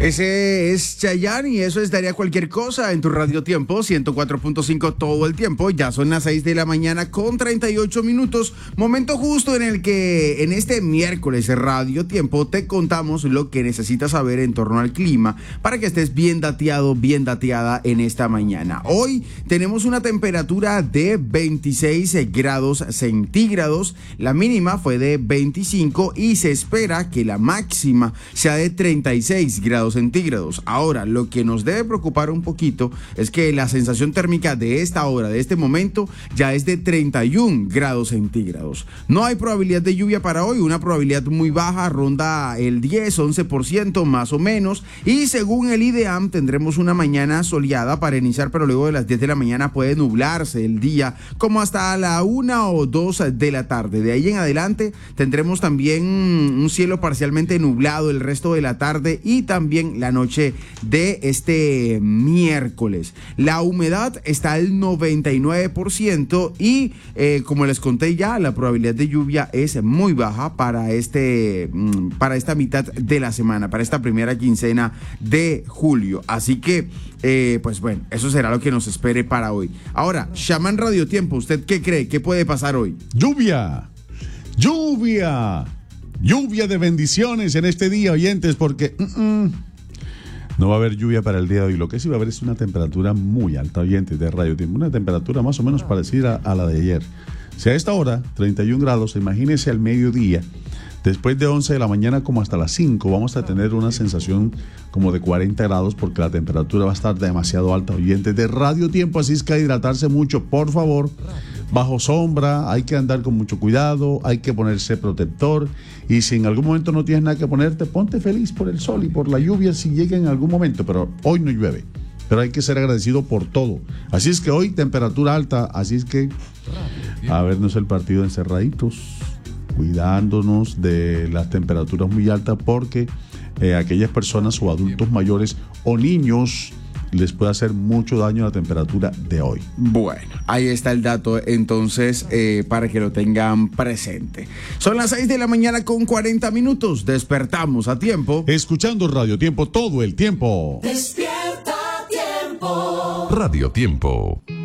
Ese es Chayanne y eso es Daría Cualquier Cosa en tu Radio Tiempo 104.5 todo el tiempo. Ya son las 6 de la mañana con 38 minutos. Momento justo en el que en este miércoles Radio Tiempo te contamos lo que necesitas saber en torno al clima para que estés bien dateado, bien dateada en esta mañana. Hoy tenemos una temperatura de 26 grados centígrados. La mínima fue de 25 y se espera que la máxima sea de 36 grados centígrados. Ahora, lo que nos debe preocupar un poquito es que la sensación térmica de esta hora, de este momento, ya es de 31 grados centígrados. No hay probabilidad de lluvia para hoy, una probabilidad muy baja, ronda el 10-11% más o menos, y según el IDEAM tendremos una mañana soleada para iniciar, pero luego de las 10 de la mañana puede nublarse el día como hasta la 1 o 2 de la tarde. De ahí en adelante tendremos también un cielo parcialmente nublado el resto de la tarde y también la noche de este miércoles. La humedad está al 99% y como les conté ya, la probabilidad de lluvia es muy baja para esta mitad de la semana, para esta primera quincena de julio. Así que, pues bueno, eso será lo que nos espere para hoy. Ahora, Shaman Radio Tiempo, ¿usted qué cree? ¿Qué puede pasar hoy? Lluvia de bendiciones en este día, oyentes, porque no va a haber lluvia para el día de hoy. Lo que sí va a haber es una temperatura muy alta, oyentes de Radio Tiempo, una temperatura más o menos parecida a la de ayer. Si a esta hora, 31 grados, imagínense al mediodía, después de 11 de la mañana como hasta las 5, vamos a tener una sensación como de 40 grados porque la temperatura va a estar demasiado alta, oyentes de Radio Tiempo, así es que hay que hidratarse mucho, por favor. Bajo sombra, hay que andar con mucho cuidado, hay que ponerse protector y si en algún momento no tienes nada que ponerte, ponte feliz por el sol y por la lluvia si llega en algún momento, pero hoy no llueve, pero hay que ser agradecido por todo. Así es que hoy temperatura alta, así es que a vernos el partido encerraditos, cuidándonos de las temperaturas muy altas porque aquellas personas o adultos mayores o niños les puede hacer mucho daño a la temperatura de hoy. Bueno, ahí está el dato entonces para que lo tengan presente. Son las 6 de la mañana con 40 minutos. Despertamos a tiempo. Escuchando Radio Tiempo todo el tiempo. Despierta a tiempo. Radio Tiempo.